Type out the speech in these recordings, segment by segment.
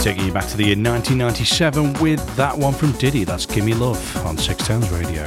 Taking you back to the year 1997 with that one from Diddy. That's Gimme Love on Six Towns Radio.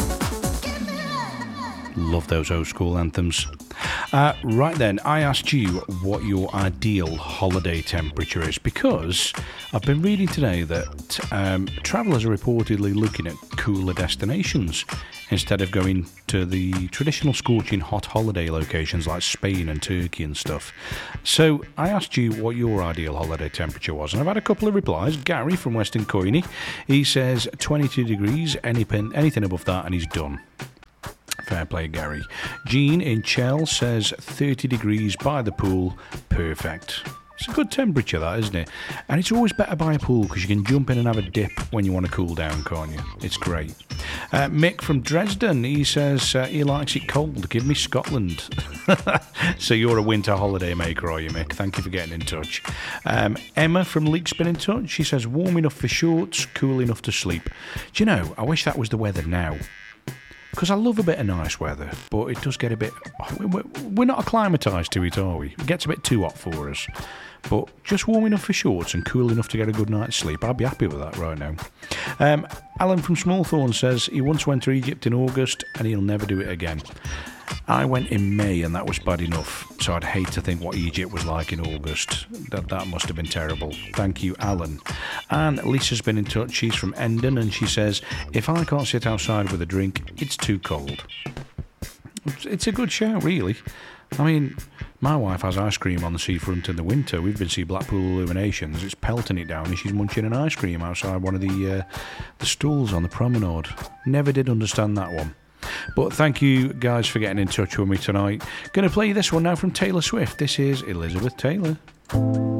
Love those old school anthems. Right then, I asked you what your ideal holiday temperature is because I've been reading today that travellers are reportedly looking at cooler destinations instead of going to the traditional scorching hot holiday locations like Spain and Turkey and stuff. So I asked you what your ideal holiday temperature was, and I've had a couple of replies. Gary from Western Coyne, he says 22 degrees, anything above that and he's done. Fair play, Gary. Jean in Chell says 30 degrees by the pool, perfect. It's a good temperature, that, isn't it? And it's always better by a pool because you can jump in and have a dip when you want to cool down, can't you? It's great. Mick from Dresden, he says he likes it cold. Give me Scotland. So you're a winter holiday maker, are you, Mick? Thank you for getting in touch. Emma from Leek's been in touch. She says warm enough for shorts, cool enough to sleep. Do you know, I wish that was the weather now. Because I love a bit of nice weather, but it does get a bit... We're not acclimatised to it, are we? It gets a bit too hot for us. But just warm enough for shorts and cool enough to get a good night's sleep, I'd be happy with that right now. Alan from Smallthorne says he once went to Egypt in August and he'll never do it again. I went in May and that was bad enough, so I'd hate to think what Egypt was like in August. That must have been terrible. Thank you, Alan. And Lisa's been in touch. She's from Endon and she says, if I can't sit outside with a drink, it's too cold. It's a good shout, really. I mean, my wife has ice cream on the seafront in the winter. We've been to see Blackpool Illuminations. It's pelting it down and she's munching an ice cream outside one of the stalls on the promenade. Never did understand that one. But thank you guys for getting in touch with me tonight. Going to play this one now from Taylor Swift. This is Elizabeth Taylor.